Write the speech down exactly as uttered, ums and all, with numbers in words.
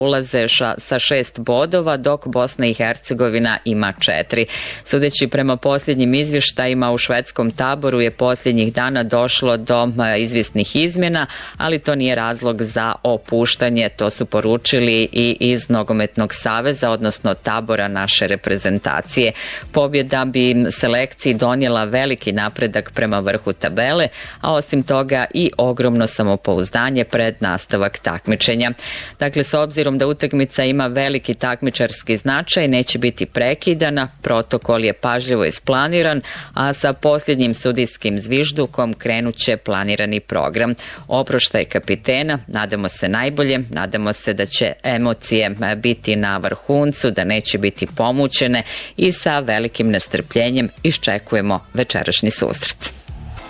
ulaze sa šest bodova, dok Bosna i Hercegovina ima četiri. Sudeći prema posljednjim izvještajima u švedskom taboru je posljednjih dana došlo do izvjesnih izmjena, ali to nije razlog za opuštanje, to su poručili i iz Nogometnog saveza, odnosno tabora naše reprezentacije. Pobjeda bi selekciji donijela veliki napredak prema vrhu tabele, a osim toga i ogromno samopouzdanje pred nastavak takmičenja. Dakle, s obzirom da utakmica ima veliki takmičarski značaj, neće biti prekidana, protokol je pažljivo isplaniran, a sa posljednjim sudijskim zviždukom krenut će planirani program. Oproštaj kapitena, nadamo se najbolje, nadamo se da će emocije biti na vrhuncu, da neće biti pomućene i sa velikim nestrpljenjem iščekujemo večerašnji susret.